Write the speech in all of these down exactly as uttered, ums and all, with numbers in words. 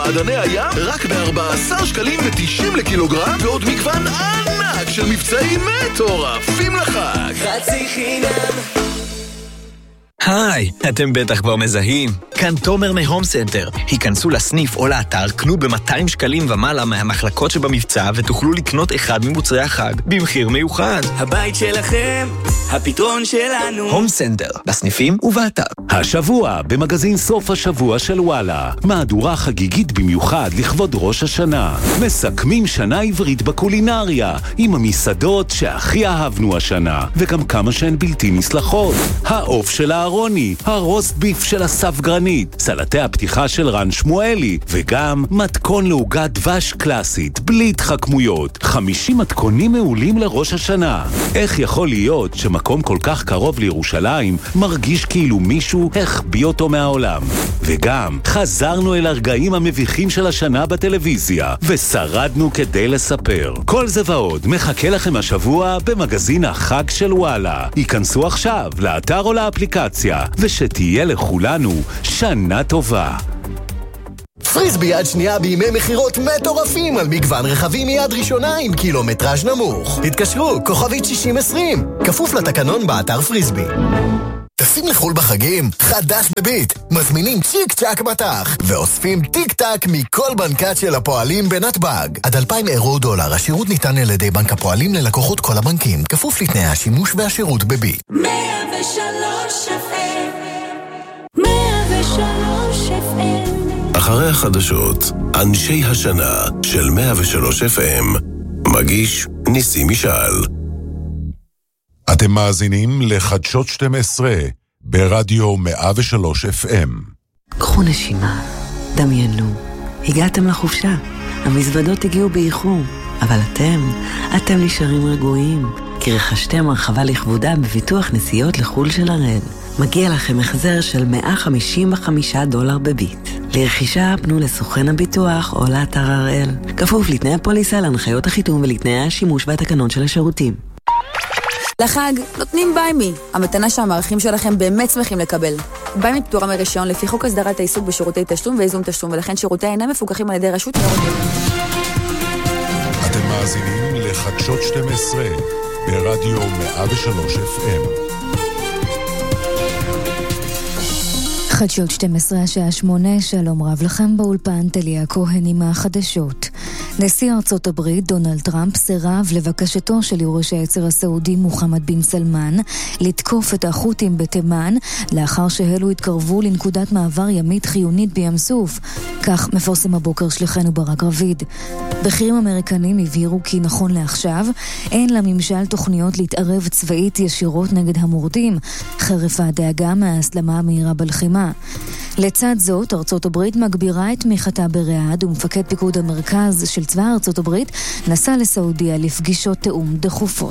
במעדני הים רק ב-ארבעה עשר שקלים ותשעים לקילוגרם, ועוד מגוון ענק של מבצעים מטורפים לחג. חצי חינם. היי, אתם בטח כבר מזהים. כאן תומר מהום סנטר. היכנסו לסניף או לאתר, קנו ב-מאתיים שקלים ומעלה מהמחלקות שבמבצע ותוכלו לקנות אחד ממוצרי החג במחיר מיוחד. הבית שלכם, הפתרון שלנו. הום סנטר, בסניפים ובאתר. השבוע במגזין סוף השבוע של וואלה, מהדורה חגיגית במיוחד לכבוד ראש השנה. מסכמים שנה עברית בקולינריה עם המסעדות שהכי אהבנו השנה, וגם כמה שהן בלתי נסלחות. העוף של הארוני, הרוסט ביף של אסף גרנית, סלטי הפתיחה של רן שמואלי, וגם מתכון לעוגת דבש קלאסית בלי התחכמויות. חמישים מתכונים מעולים לראש השנה. איך יכול להיות שמקום כל כך קרוב לירושלים מרגיש כאילו מישהו החביא אותו מהעולם? וגם חזרנו אל הרגעים המביכים של השנה בטלוויזיה ושרדנו כדי לספר. כל זה ועוד מחכה לכם השבוע במגזין החג של וואלה. ייכנסו עכשיו לאתר או לאפליקציה, ושתהיה לכולנו שנה טובה. פריסבי יד שנייה בימי מחירות מטורפים על מגוון רכבים מיד ראשונה עם קילומטראז' נמוך. התקשרו, כוכבית שישים עשרים, כפוף לתקנון באתר פריסבי. טסים לחול בחגים? חדש בביט. מזמינים צ'יק צ'ק מטח ואוספים טיק טק מכל בנקת של הפועלים בנתב"ג. עד אלפיים אירו דולר. השירות ניתן על ידי בנק הפועלים ללקוחות כל הבנקים, כפוף לתנאי השימוש והשירות בביט. מאה ושלוש אף אם מאה ושלוש אף אם. אחרי החדשות, אנשי השנה של מאה ושלוש אף אם, מגיש ניסים משאל. אתם מאזינים לחדשות שתים עשרה ברדיו מאה ושלוש אף אם. קחו נשימה, דמיינו, הגעתם לחופשה, המזוודות הגיעו באיחור, אבל אתם, אתם נשארים רגועים, כי רכשתם הרחבה לכבודה בביטוח נסיעות לחול של הראל. מגיע לכם החזר של מאה חמישים וחמישה דולר בביט. לרכישה פנו לסוכן הביטוח או לאתר הראל. כפוף לתנאי הפוליסה, להנחיות החיתום ולתנאי השימוש והתקנון של השירותים. לחג נותנים ביימי, המתנה שהמערכים שלכם באמת שמחים לקבל. ביימי פטורה מרישיון לפי חוק הסדרת העיסוק בשירותי תשלום וייזום תשלום, ולכן שירותי אינם מפוקחים על ידי רשות ניירות ערך. אתם מאזינים לחדשות שתים עשרה ברדיו מאה ושלוש אף אם. חדשות שתים עשרה השעה שמונה, שלום רב לכם באולפן, תליה כהן עם החדשות. נשיא ארצות הברית דונלד טראמפ סירב לבקשתו של יורש העצר הסעודי מוחמד בן סלמן לתקוף את החות'ים בתימן לאחר שהלו התקרבו לנקודת מעבר ימית חיונית בים סוף. כך מפרסם הבוקר שליחנו ברק רביד. בכירים אמריקנים הבהירו כי נכון לעכשיו אין לממשל תוכניות להתערב צבאית ישירות נגד המורדים, חרף הדאגה מההסלמה המהירה בלחימה. לצד זאת, ארצות הברית מגבירה את תמיכתה בריאד, ומפקד פיקוד המרכז של צבא ארצות הברית נסע לסעודיה לפגישות תאום דחופות.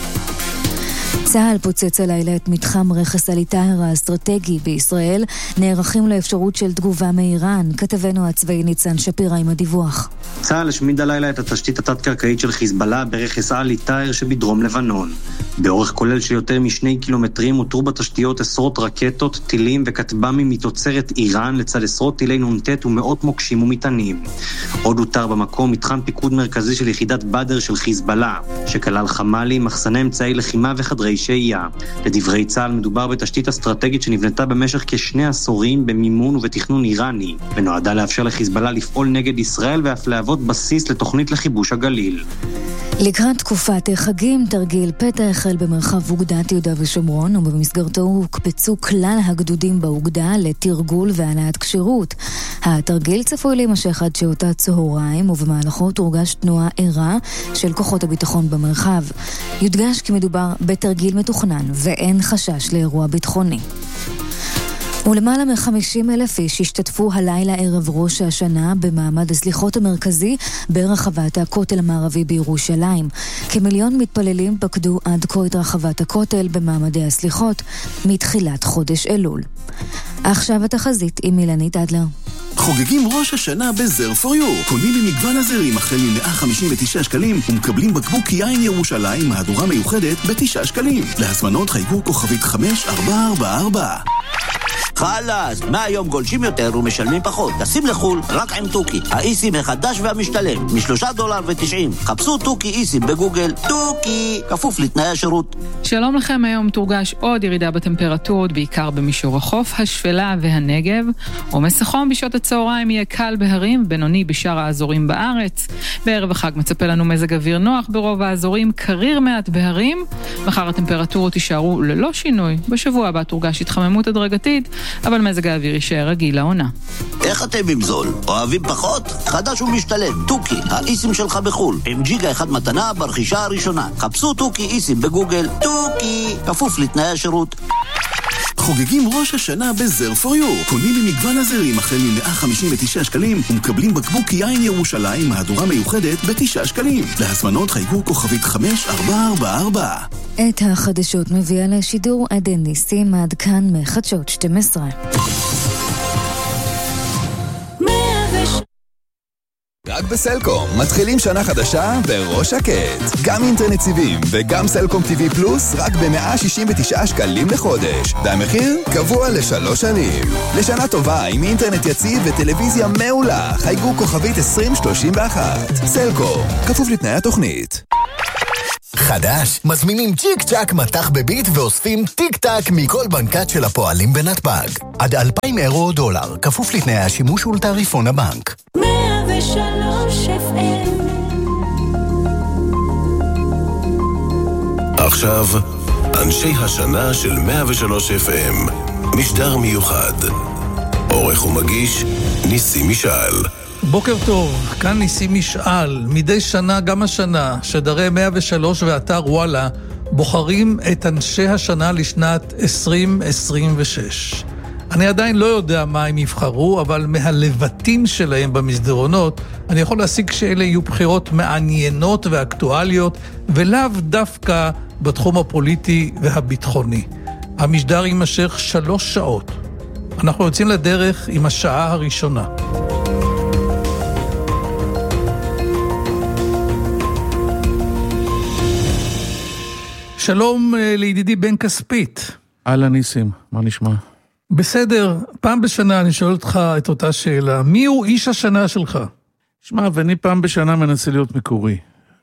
צה"ל פוצץ הלילה את מתחם רכס עלי טהר האסטרטגי בישראל, נערכים לאפשרות של תגובה מאיראן. כתבנו הצבאי ניצן שפירא עם הדיווח. צה"ל השמיד הלילה את התשתית התת-קרקעית של חיזבאללה ברכס עלי טהר שבדרום לבנון. באורך כולל של יותר משני קילומטרים הותרו בתשתיות עשרות רקטות, טילים וכטב"מים מתוצרת איראן, לצד עשרות טילי נ"ט ומאות מוקשים ומטענים. עוד הותר במקום מתחם פיקוד מרכזי של יחידת בדר של חיזבאללה, שכלל חמ"לים, מחסני אמצעי לחימה וחדרי שהייה. לדברי צה"ל מדובר בתשתית אסטרטגית שנבנתה במשך כשני עשורים במימון ובתכנון איראני, ונועדה לאפשר לחיזבאללה לפעול נגד ישראל ואף להוות בסיס לתוכנית לכיבוש הגליל. לקראת תקופת החגים, תרגיל פתע החל במרחב אוגדת יהודה ושומרון, ובמסגרתו הוקפצו כלל הגדודים באוגדה לתרגול והעלאת כשירות. התרגיל צפוי להימשך עד שעות הצהריים, ובמהלכו תורגש תנועה ערה של כוחות הביטחון במרחב. יודגש כי מדובר בתרגיל מתוכנן ואין חשש לאירוע ביטחוני. ולמעלה מ-חמישים אלף איש השתתפו הלילה ערב ראש השנה במעמד הסליחות המרכזי ברחבת הכותל המערבי בירושלים. כמיליון מתפללים פקדו עד כה את רחבת הכותל במעמדי הסליחות מתחילת חודש אלול. עכשיו התחזית עם אילנית אדלר. חוגגים ראש השנה בזר פור יו. קונים ממגוון הזרים החל מ-מאה חמישים ותשעה שקלים ומקבלים בקבוק יין ירושלים מהדורה מיוחדת ב-תשעה שקלים. להזמנות חייגו כוכבית חמש ארבע ארבע ארבע. חלאס, מהיום גולשים יותר ומשלמים פחות. טסים לחול רק עם טוקי, האיסים החדש והמשתלם, משלושה דולר ותשעים. חפשו טוקי איסים בגוגל, טוקי, כפוף לתנאי השירות. שלום לכם, היום תורגש עוד ירידה בטמפרטורות, בעיקר במישור החוף, השפלה והנגב. עומס החום בשעות הצהריים יהיה קל בהרים, בינוני בשאר האזורים בארץ. בערב החג מצפה לנו מזג אוויר נוח ברוב האזורים, קריר מעט בהרים. מחר הטמפרטורות יישארו ללא שינוי. בשבוע הבא תורגש התחממות הדרגתית, אבל מזג האוויר יישאר רגיל לעונה. איך אתם עם זול? אוהבים פחות? חדש ומשתלם, טוקי, האיסים שלך בחול, עם ג'יגה אחד מתנה ברכישה הראשונה. חפשו טוקי איסים בגוגל, טוקי, כפוף לתנאי השירות. חוגגים ראש השנה בזר פור יו. קונים ממגוון הזרים החל מ-מאה חמישים ותשעה שקלים ומקבלים בקבוק יין ירושלים מהדורה מיוחדת ב-תשעה שקלים. להזמנות חייגו כוכבית חמש ארבע ארבע ארבע. את החדשות מביאה לשידור עדן ניסים, עד כאן מחדשות שתים עשרה. רק בסלקום, מתחילים שנה חדשה בראש שקט. גם אינטרנט סיבים וגם סלקום טי וי פלוס רק ב-מאה שישים ותשעה שקלים לחודש. והמחיר קבוע לשלוש שנים. לשנה טובה עם אינטרנט יציב וטלוויזיה מעולה. חייגו כוכבית עשרים שלושים ואחת. סלקום, כפוף לתנאי התוכנית. חדש, מזמינים צ'יק צ'ק מתח בביט ואוספים טיק טק מכל בנקת של הפועלים בנתב"ג. עד אלפיים אירו או דולר, כפוף לתנאי השימוש ולתעריפון הבנק. מאה ושלוש אף אם. עכשיו, אנשי השנה של מאה ושלוש אף אם. משדר מיוחד. עורך ומגיש, ניסים משעל. בוקר טוב, כאן ניסים משעל. מדי שנה, גם השנה, שדרי מאה ושלוש ואתר וואלה בוחרים את אנשי השנה לשנת עשרים עשרים ושש. אני עדיין לא יודע מה הם יבחרו, אבל מהלבטים שלהם במסדרונות, אני יכול להסיק שאלה יהיו בחירות מעניינות ואקטואליות, ולאו דווקא בתחום הפוליטי והביטחוני. המשדר יימשך שלוש שעות. אנחנו יוצאים לדרך עם השעה הראשונה. שלום לידידי בן כספית. אהלן ניסים, מה נשמע? בסדר, פעם בשנה אני שואל אותך את אותה שאלה, מי הוא איש השנה שלך? שמע, ואני פעם בשנה מנסה להיות מקורי,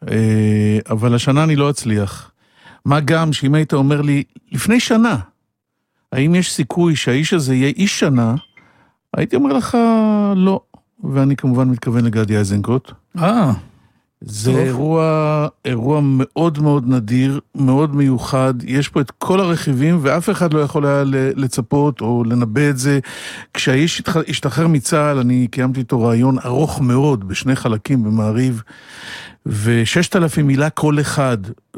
אבל השנה אני לא אצליח. מה גם שאם היית אומר לי, לפני שנה, האם יש סיכוי שהאיש הזה יהיה איש שנה, הייתי אומר לך לא, ואני כמובן מתכוון לגדי איזנקוט. אה, זה אירוע, אירוע מאוד מאוד נדיר, מאוד מיוחד, יש פה את כל הרכיבים, ואף אחד לא יכול היה לצפות או לנבא את זה. כשהאיש השתחרר מצה"ל, אני קיימתי איתו רעיון ארוך מאוד, בשני חלקים במעריב, וששת אלפים מילה כל אחד,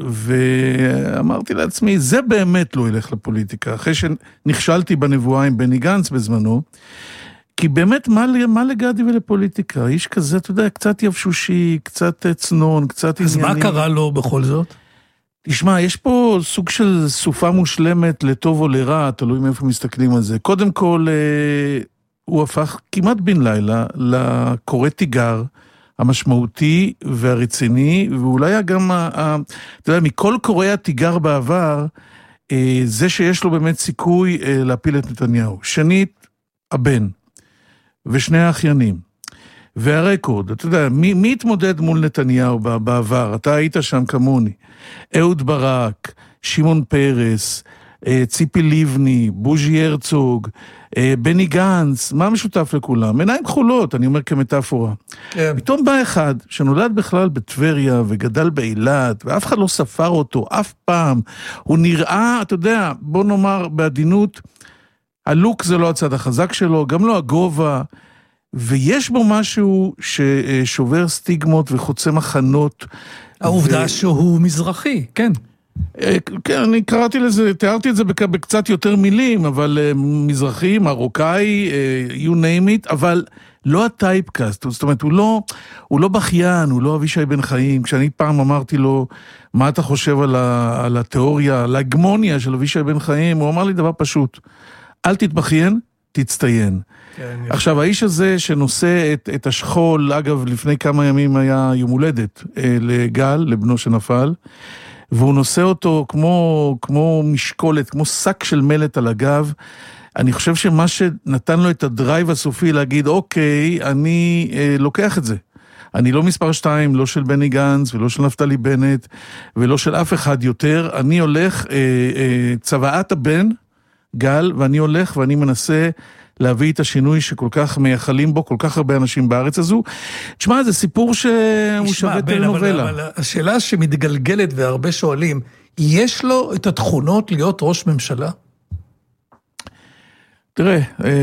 ואמרתי לעצמי, זה באמת לא ילך לפוליטיקה, אחרי שנכשלתי בנבואה עם בני גנץ בזמנו, כי באמת, מה, מה לגדי ולפוליטיקה? איש כזה, אתה יודע, קצת יבשושי, קצת צנון, קצת אז עניינים. אז מה קרה לו בכל זאת? תשמע, יש פה סוג של סופה מושלמת לטוב או לרע, תלוי מאיפה מסתכלים על זה. קודם כל, הוא הפך כמעט בן לילה לקורא תיגר המשמעותי והרציני, ואולי גם, אתה יודע, מכל קוראי התיגר בעבר, זה שיש לו באמת סיכוי להפיל את נתניהו. שנית, הבן. ושני האחיינים, והרקורד, אתה יודע, מי, מי התמודד מול נתניהו בעבר? אתה היית שם כמוני, אהוד ברק, שמעון פרס, ציפי לבני, בוז'י הרצוג, בני גנץ, מה משותף לכולם? עיניים כחולות, אני אומר כמטאפורה. כן. פתאום בא אחד שנולד בכלל בטבריה וגדל באילת, ואף אחד לא ספר אותו אף פעם, הוא נראה, אתה יודע, בוא נאמר בעדינות, הלוק זה לא הצד החזק שלו, גם לא הגובה, ויש בו משהו ששובר סטיגמות וחוצה מחנות. העובדה ו... שהוא מזרחי, כן. כן, אני קראתי לזה, תיארתי את זה בקצת יותר מילים, אבל מזרחי, מרוקאי, you name it, אבל לא הטייפקאסט, זאת אומרת, הוא לא, הוא לא בכיין, הוא לא אבישי בן חיים. כשאני פעם אמרתי לו, מה אתה חושב על, ה, על התיאוריה, על ההגמוניה של אבישי בן חיים, הוא אמר לי דבר פשוט, אל תתבכיין, תצטיין. כן, עכשיו, האיש הזה שנושא את, את השכול, אגב, לפני כמה ימים היה יום הולדת אה, לגל, לבנו שנפל, והוא נושא אותו כמו, כמו משקולת, כמו שק של מלט על הגב, אני חושב שמה שנתן לו את הדרייב הסופי להגיד, אוקיי, אני אה, לוקח את זה. אני לא מספר שתיים, לא של בני גנץ, ולא של נפתלי בנט, ולא של אף אחד יותר. אני הולך, אה, אה, צבעת הבן, גל, ואני הולך ואני מנסה להביא את השינוי שכל כך מייחלים בו, כל כך הרבה אנשים בארץ הזו. תשמע, זה סיפור שהוא שווה טלנובלה. אבל, אבל השאלה שמתגלגלת והרבה שואלים, יש לו את התכונות להיות ראש ממשלה? תראה,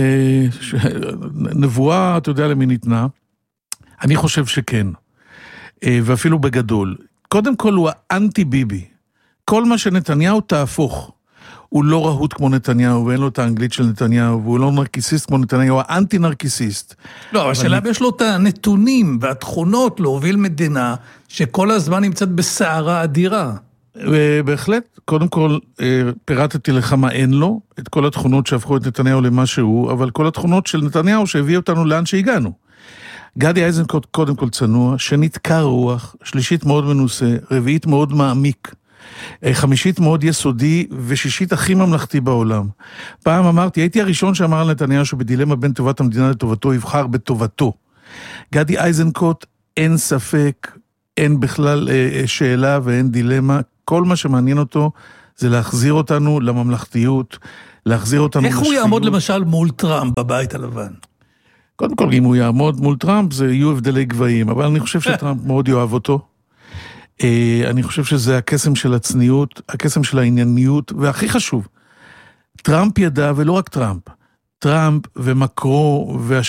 נבואה, אתה יודע למי ניתנה, אני חושב שכן, ואפילו בגדול. קודם כל הוא האנטי ביבי. כל מה שנתניהו תהפוך, הוא לא רהוט כמו נתניהו, ואין לו את האנגלית של נתניהו, והוא לא נרקיסיסט כמו נתניהו, הוא האנטי נרקיסיסט. לא, אבל השאלה יש לו את הנתונים והתכונות להוביל מדינה, שכל הזמן נמצאת בסערה אדירה. בהחלט, קודם כל פירטתי לך מה אין לו, את כל התכונות שהפכו את נתניהו למה שהוא, אבל כל התכונות של נתניהו שהביא אותנו לאן שהגענו. גדי איזנקוט קודם כל צנוע, שנית קר רוח, שלישית מאוד מנוסה, רביעית מאוד מעמיק, חמישית מאוד יסודי, ושישית הכי ממלכתי בעולם. פעם אמרתי, הייתי הראשון שאמר על נתניהו שבדילמה בין טובת המדינה לטובתו, יבחר בטובתו. גדי איזנקוט, אין ספק, אין בכלל אה, שאלה ואין דילמה, כל מה שמעניין אותו זה להחזיר אותנו לממלכתיות, להחזיר אותנו איך לשפיות. הוא יעמוד למשל מול טראמפ בבית הלבן? קודם כל, אם הוא יעמוד מול טראמפ, זה יהיו הבדלי גבהים, אבל אני חושב שטראמפ מאוד יאהב אותו. אני חושב שזה הקסם של הצניעות, הקסם של הענייניות, והכי חשוב, טראמפ ידע, ולא רק טראמפ, טראמפ ומקרו,